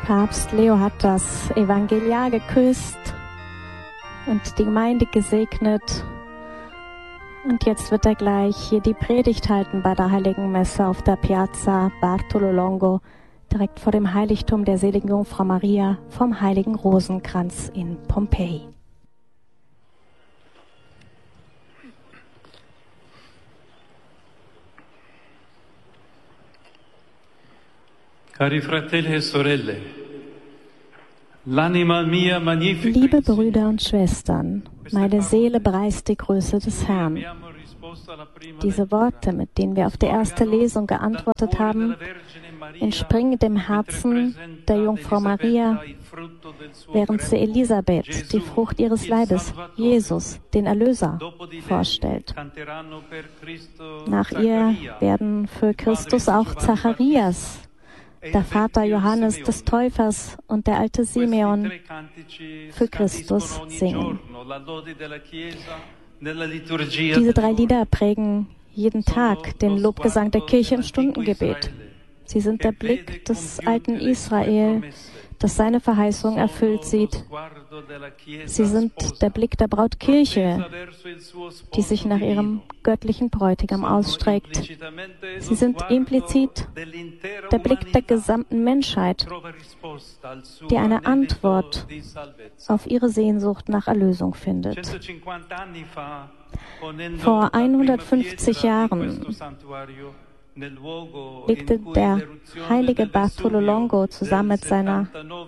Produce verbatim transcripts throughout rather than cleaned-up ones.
Papst Leo hat das Evangeliar geküsst und die Gemeinde gesegnet. Und jetzt wird er gleich hier die Predigt halten bei der Heiligen Messe auf der Piazza Bartolo Longo, direkt vor dem Heiligtum der seligen Jungfrau Maria vom Heiligen Rosenkranz in Pompeji. Cari fratelli e sorelle, l'anima mia magnifica. Liebe Brüder und Schwestern, meine Seele preist die Größe des Herrn. Diese Worte, mit denen wir auf die erste Lesung geantwortet haben, entspringen dem Herzen der Jungfrau Maria, während sie Elisabeth, die Frucht ihres Leibes, Jesus, den Erlöser, vorstellt. Nach ihr werden für Christus auch Zacharias, der Vater Johannes des Täufers und der alte Simeon für Christus singen. Diese drei Lieder prägen jeden Tag den Lobgesang der Kirche im Stundengebet. Sie sind der Blick des alten Israel, das seine Verheißung erfüllt sieht. Sie sind der Blick der Brautkirche, die sich nach ihrem göttlichen Bräutigam ausstreckt. Sie sind implizit der Blick der gesamten Menschheit, die eine Antwort auf ihre Sehnsucht nach Erlösung findet. Vor hundertfünfzig Jahren legte der heilige Bartolo Longo zusammen mit seiner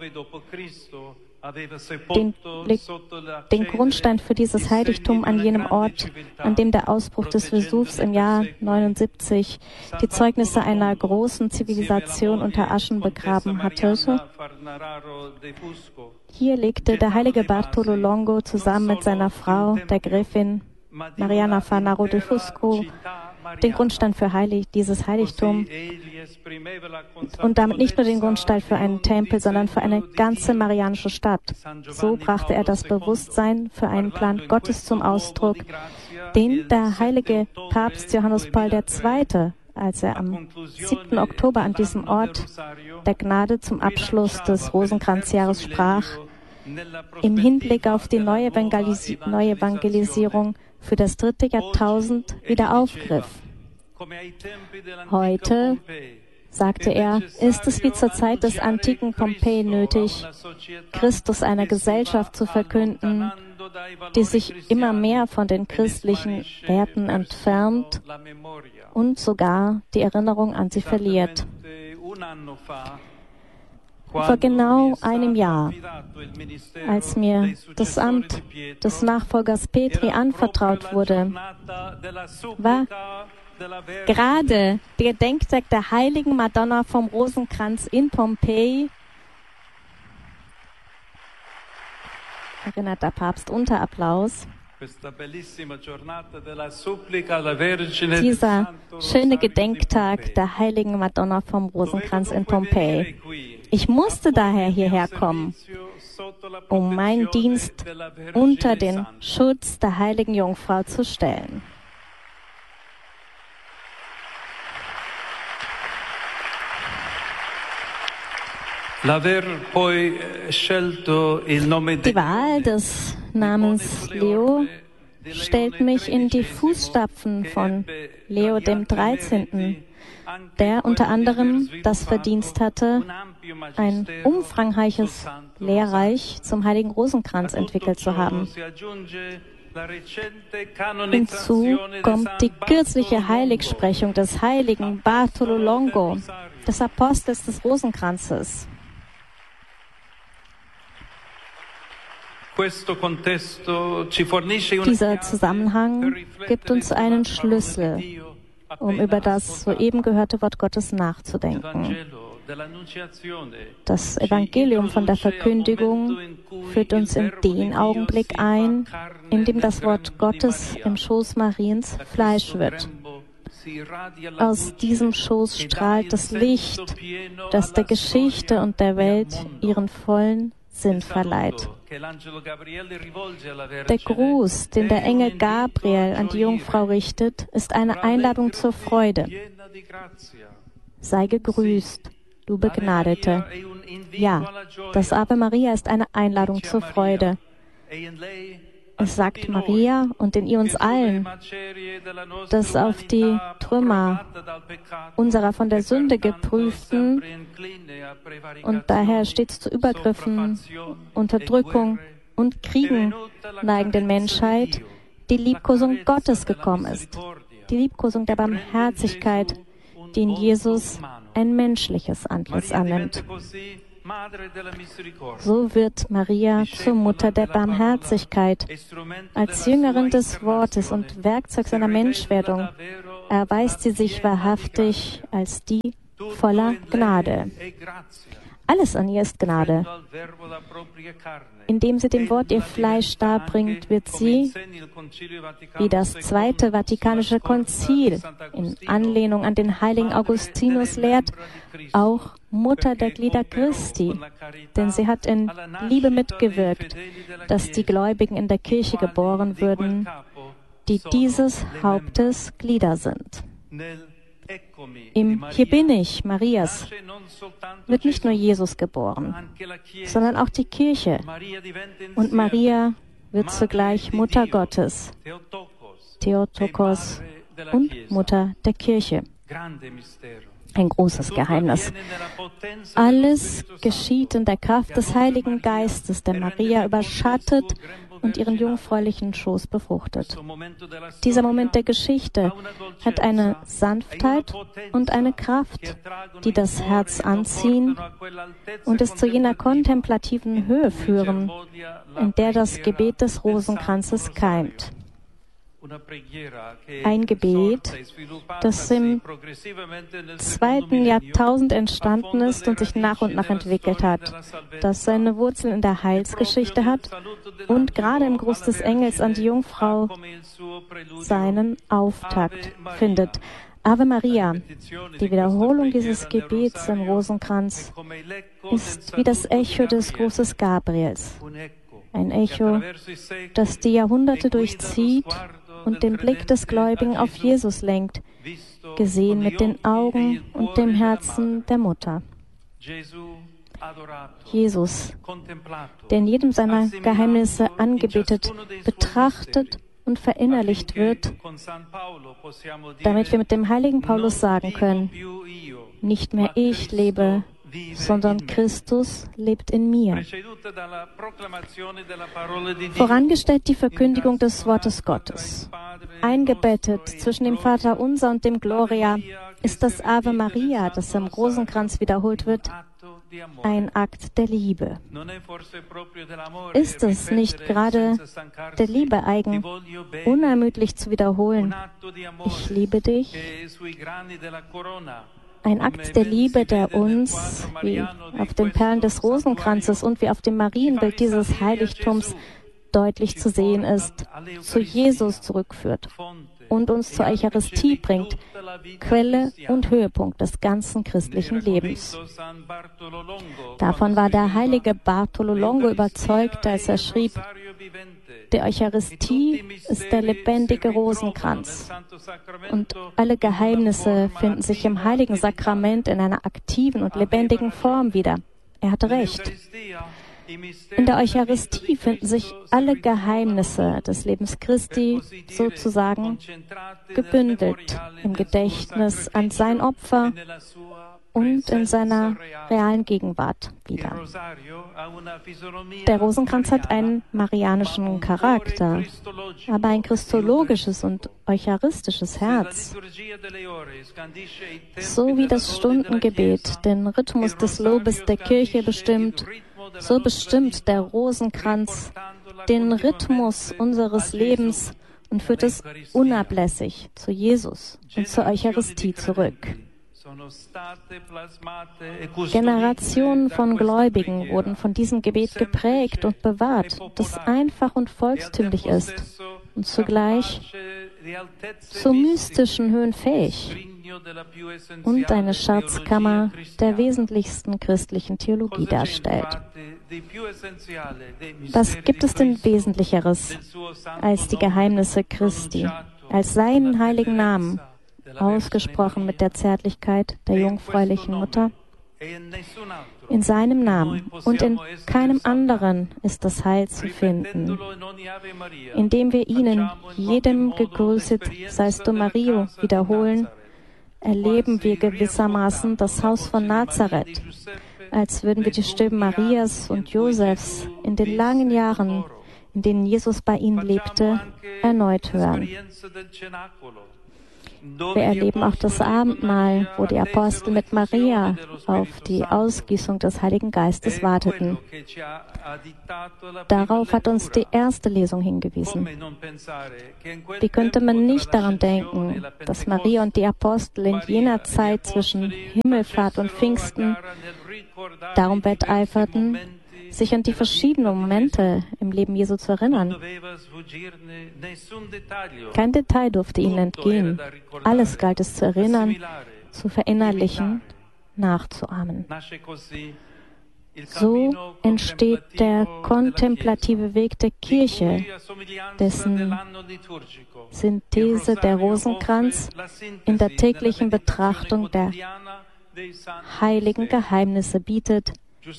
den, den Grundstein für dieses Heiligtum an jenem Ort, an dem der Ausbruch des Vesuvs im Jahr neunundsiebzig die Zeugnisse einer großen Zivilisation unter Aschen begraben hatte. Hier legte der heilige Bartolo Longo zusammen mit seiner Frau, der Gräfin Mariana Farnaro de Fusco, den Grundstein für heilig, dieses Heiligtum und damit nicht nur den Grundstein für einen Tempel, sondern für eine ganze marianische Stadt. So brachte er das Bewusstsein für einen Plan Gottes zum Ausdruck, den der heilige Papst Johannes Paul der Zweite, als er am siebten Oktober an diesem Ort der Gnade zum Abschluss des Rosenkranzjahres sprach, im Hinblick auf die neue Evangelis- neue Evangelisierung für das dritte Jahrtausend wieder aufgriff. Heute, sagte er, ist es wie zur Zeit des antiken Pompeji nötig, Christus einer Gesellschaft zu verkünden, die sich immer mehr von den christlichen Werten entfernt und sogar die Erinnerung an sie verliert. Vor genau einem Jahr, als mir das Amt des Nachfolgers Petri anvertraut wurde, war gerade der Gedenktag der heiligen Madonna vom Rosenkranz in Pompeji, erinnert der Papst unter Applaus. Dieser schöne Gedenktag der heiligen Madonna vom Rosenkranz in Pompeji. Ich musste daher hierher kommen, um meinen Dienst unter den Schutz der heiligen Jungfrau zu stellen. Die Wahl des Namens Leo stellt mich in die Fußstapfen von Leo dem dreizehnten, der unter anderem das Verdienst hatte, ein umfangreiches Lehrreich zum Heiligen Rosenkranz entwickelt zu haben. Hinzu kommt die kürzliche Heiligsprechung des heiligen Bartolo Longo, des Apostels des Rosenkranzes. Dieser Zusammenhang gibt uns einen Schlüssel, um über das soeben gehörte Wort Gottes nachzudenken. Das Evangelium von der Verkündigung führt uns in den Augenblick ein, in dem das Wort Gottes im Schoß Mariens Fleisch wird. Aus diesem Schoß strahlt das Licht, das der Geschichte und der Welt ihren vollen Sinn verleiht. Der Gruß, den der Engel Gabriel an die Jungfrau richtet, ist eine Einladung zur Freude. Sei gegrüßt, du Begnadete. Ja, das Ave Maria ist eine Einladung zur Freude. Es sagt Maria und in ihr uns allen, dass auf die Trümmer unserer von der Sünde geprüften und daher stets zu Übergriffen, Unterdrückung und Kriegen neigenden Menschheit die Liebkosung Gottes gekommen ist. Die Liebkosung der Barmherzigkeit, die in Jesus ein menschliches Antlitz annimmt. So wird Maria zur Mutter der Barmherzigkeit. Als Jüngerin des Wortes und Werkzeug seiner Menschwerdung erweist sie sich wahrhaftig als die voller Gnade. Alles an ihr ist Gnade. Indem sie dem Wort ihr Fleisch darbringt, wird sie, wie das Zweite Vatikanische Konzil in Anlehnung an den heiligen Augustinus lehrt, auch Mutter der Glieder Christi, denn sie hat in Liebe mitgewirkt, dass die Gläubigen in der Kirche geboren würden, die dieses Hauptes Glieder sind. Im Hier bin ich, Marias, wird nicht nur Jesus geboren, sondern auch die Kirche. Und Maria wird zugleich Mutter Gottes, Theotokos und Mutter der Kirche. Ein großes Geheimnis. Alles geschieht in der Kraft des Heiligen Geistes, der Maria überschattet und ihren jungfräulichen Schoß befruchtet. Dieser Moment der Geschichte hat eine Sanftheit und eine Kraft, die das Herz anziehen und es zu jener kontemplativen Höhe führen, in der das Gebet des Rosenkranzes keimt. Ein Gebet, das im zweiten Jahrtausend entstanden ist und sich nach und nach entwickelt hat, das seine Wurzeln in der Heilsgeschichte hat und gerade im Gruß des Engels an die Jungfrau seinen Auftakt findet. Ave Maria, die Wiederholung dieses Gebets im Rosenkranz, ist wie das Echo des Grußes Gabriels. Ein Echo, das die Jahrhunderte durchzieht und den Blick des Gläubigen auf Jesus lenkt, gesehen mit den Augen und dem Herzen der Mutter. Jesus, der in jedem seiner Geheimnisse angebetet, betrachtet und verinnerlicht wird, damit wir mit dem heiligen Paulus sagen können, nicht mehr ich lebe, sondern Christus lebt in mir. Vorangestellt die Verkündigung des Wortes Gottes. Eingebettet zwischen dem Vaterunser und dem Gloria ist das Ave Maria, das im Rosenkranz wiederholt wird, ein Akt der Liebe. Ist es nicht gerade der Liebe eigen, unermüdlich zu wiederholen, ich liebe dich? Ein Akt der Liebe, der uns, wie auf den Perlen des Rosenkranzes und wie auf dem Marienbild dieses Heiligtums deutlich zu sehen ist, zu Jesus zurückführt und uns zur Eucharistie bringt, Quelle und Höhepunkt des ganzen christlichen Lebens. Davon war der heilige Bartolo Longo überzeugt, als er schrieb, die Eucharistie ist der lebendige Rosenkranz und alle Geheimnisse finden sich im heiligen Sakrament in einer aktiven und lebendigen Form wieder. Er hatte recht. In der Eucharistie finden sich alle Geheimnisse des Lebens Christi sozusagen gebündelt im Gedächtnis an sein Opfer und in seiner realen Gegenwart wieder. Der Rosenkranz hat einen marianischen Charakter, aber ein christologisches und eucharistisches Herz. So wie das Stundengebet den Rhythmus des Lobes der Kirche bestimmt, so bestimmt der Rosenkranz den Rhythmus unseres Lebens und führt es unablässig zu Jesus und zur Eucharistie zurück. Generationen von Gläubigen wurden von diesem Gebet geprägt und bewahrt, das einfach und volkstümlich ist und zugleich zu mystischen Höhen fähig und eine Schatzkammer der wesentlichsten christlichen Theologie darstellt. Was gibt es denn Wesentlicheres als die Geheimnisse Christi, als seinen heiligen Namen, ausgesprochen mit der Zärtlichkeit der jungfräulichen Mutter? In seinem Namen und in keinem anderen ist das Heil zu finden. Indem wir ihnen, jedem gegrüßet seist du Mario, wiederholen, erleben wir gewissermaßen das Haus von Nazareth, als würden wir die Stimmen Marias und Josefs in den langen Jahren, in denen Jesus bei ihnen lebte, erneut hören. Wir erleben auch das Abendmahl, wo die Apostel mit Maria auf die Ausgießung des Heiligen Geistes warteten. Darauf hat uns die erste Lesung hingewiesen. Wie könnte man nicht daran denken, dass Maria und die Apostel in jener Zeit zwischen Himmelfahrt und Pfingsten darum wetteiferten, sich an die verschiedenen Momente im Leben Jesu zu erinnern. Kein Detail durfte ihnen entgehen. Alles galt es zu erinnern, zu verinnerlichen, nachzuahmen. So entsteht der kontemplative Weg der Kirche, dessen Synthese der Rosenkranz in der täglichen Betrachtung der heiligen Geheimnisse bietet.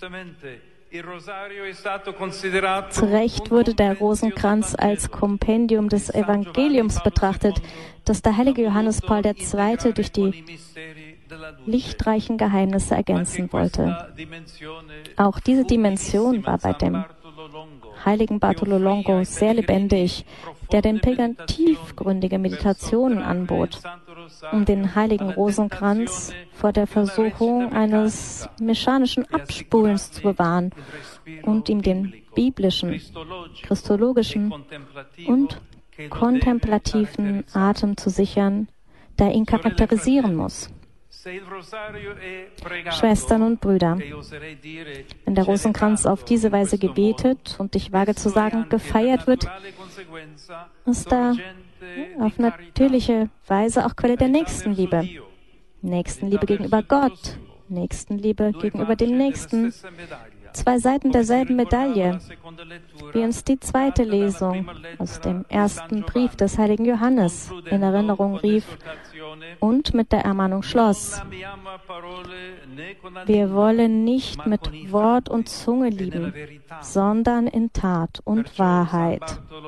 Zu Recht wurde der Rosenkranz als Kompendium des Evangeliums betrachtet, das der heilige Johannes Paul der Zweite durch die lichtreichen Geheimnisse ergänzen wollte. Auch diese Dimension war bei dem heiligen Bartolo Longo sehr lebendig, der den Pilgern tiefgründige Meditationen anbot, um den heiligen Rosenkranz vor der Versuchung eines mechanischen Abspulens zu bewahren und ihm den biblischen, christologischen und kontemplativen Atem zu sichern, der ihn charakterisieren muss. Schwestern und Brüder, wenn der Rosenkranz auf diese Weise gebetet und ich wage zu sagen, gefeiert wird, ist er auf natürliche Weise auch Quelle der Nächstenliebe. Nächstenliebe gegenüber Gott, Nächstenliebe gegenüber dem Nächsten. Zwei Seiten derselben Medaille, wie uns die zweite Lesung aus dem ersten Brief des heiligen Johannes in Erinnerung rief und mit der Ermahnung schloss. Wir wollen nicht mit Wort und Zunge lieben, sondern in Tat und Wahrheit.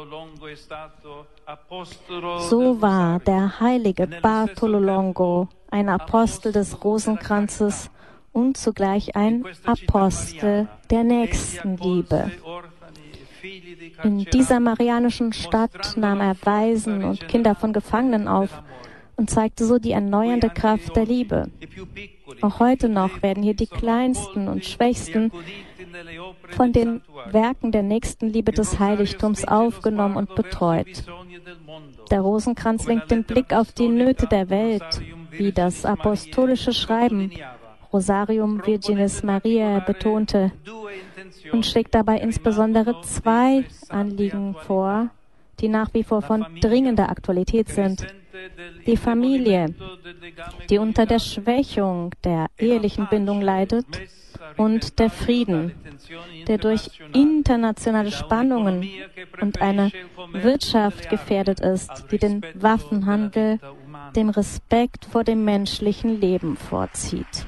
So war der heilige Bartolo Longo ein Apostel des Rosenkranzes und zugleich ein Apostel der Nächstenliebe. In dieser marianischen Stadt nahm er Waisen und Kinder von Gefangenen auf und zeigte so die erneuernde Kraft der Liebe. Auch heute noch werden hier die Kleinsten und Schwächsten von den Werken der Nächstenliebe des Heiligtums aufgenommen und betreut. Der Rosenkranz lenkt den Blick auf die Nöte der Welt, wie das apostolische Schreiben Rosarium Virginis Mariae betonte, und schlägt dabei insbesondere zwei Anliegen vor, die nach wie vor von dringender Aktualität sind. Die Familie, die unter der Schwächung der ehelichen Bindung leidet, und der Frieden, der durch internationale Spannungen und eine Wirtschaft gefährdet ist, die den Waffenhandel dem Respekt vor dem menschlichen Leben vorzieht.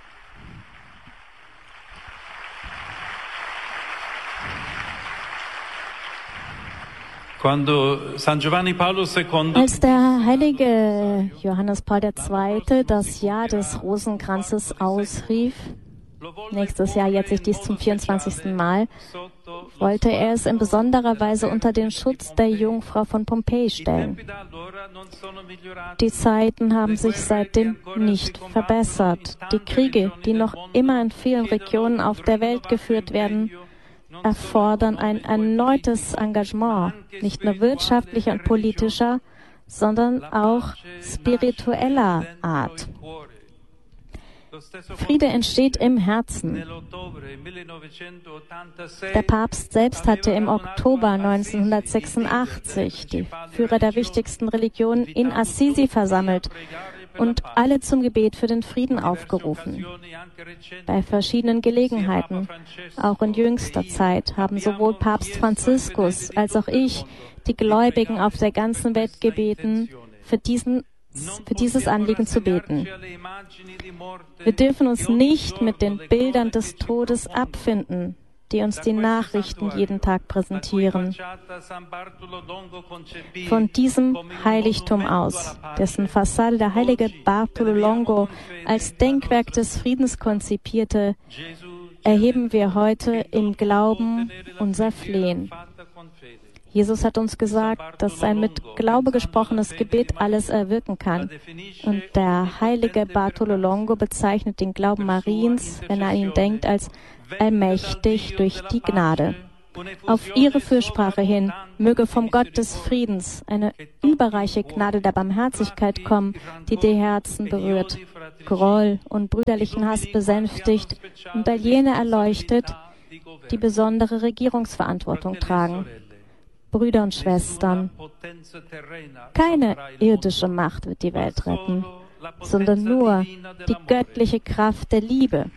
Als der heilige Johannes Paul der Zweite das Jahr des Rosenkranzes ausrief, nächstes Jahr jährt sich dies zum vierundzwanzigsten Mal, wollte er es in besonderer Weise unter den Schutz der Jungfrau von Pompeji stellen. Die Zeiten haben sich seitdem nicht verbessert. Die Kriege, die noch immer in vielen Regionen auf der Welt geführt werden, erfordern ein erneutes Engagement, nicht nur wirtschaftlicher und politischer, sondern auch spiritueller Art. Friede entsteht im Herzen. Der Papst selbst hatte im Oktober neunzehnhundertsechsundachtzig die Führer der wichtigsten Religionen in Assisi versammelt und alle zum Gebet für den Frieden aufgerufen. Bei verschiedenen Gelegenheiten, auch in jüngster Zeit, haben sowohl Papst Franziskus als auch ich die Gläubigen auf der ganzen Welt gebeten, für diesen für dieses Anliegen zu beten. Wir dürfen uns nicht mit den Bildern des Todes abfinden, die uns die Nachrichten jeden Tag präsentieren. Von diesem Heiligtum aus, dessen Fassade der heilige Bartolo Longo als Denkwerk des Friedens konzipierte, erheben wir heute im Glauben unser Flehen. Jesus hat uns gesagt, dass sein mit Glaube gesprochenes Gebet alles erwirken kann. Und der heilige Bartolo Longo bezeichnet den Glauben Mariens, wenn er an ihn denkt, als allmächtig durch die Gnade. Auf ihre Fürsprache hin möge vom Gott des Friedens eine überreiche Gnade der Barmherzigkeit kommen, die die Herzen berührt, Groll und brüderlichen Hass besänftigt und all jene erleuchtet, die besondere Regierungsverantwortung tragen. Brüder und Schwestern, keine irdische Macht wird die Welt retten, sondern nur die göttliche Kraft der Liebe.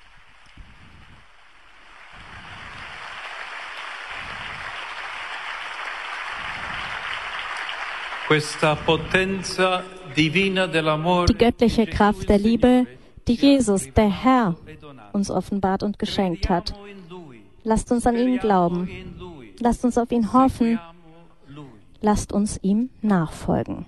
Die göttliche Kraft der Liebe, die Jesus, der Herr, uns offenbart und geschenkt hat. Lasst uns an ihn glauben. Lasst uns auf ihn hoffen. Lasst uns ihm nachfolgen.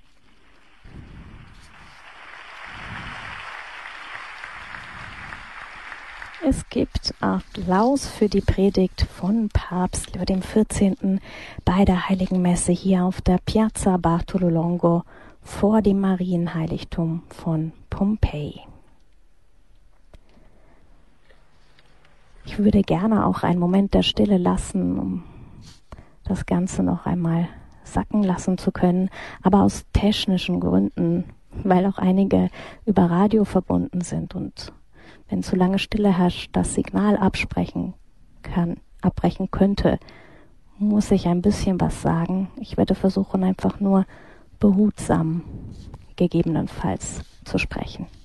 Es gibt Applaus für die Predigt von Papst Leo dem vierzehnten bei der Heiligen Messe hier auf der Piazza Bartolo Longo vor dem Marienheiligtum von Pompeji. Ich würde gerne auch einen Moment der Stille lassen, um das Ganze noch einmal sacken lassen zu können, aber aus technischen Gründen, weil auch einige über Radio verbunden sind und wenn zu lange Stille herrscht, das Signal absprechen kann, abbrechen könnte, muss ich ein bisschen was sagen. Ich werde versuchen, einfach nur behutsam gegebenenfalls zu sprechen.